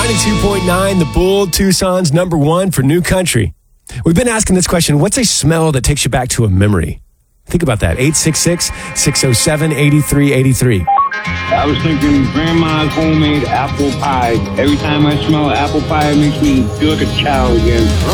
92.9, The Bull, Tucson's number one for new country. We've been asking this question, what's a smell that takes you back to a memory? Think about that, 866-607-8383. I was thinking grandma's homemade apple pie. Every time I smell apple pie, it makes me feel like a child again.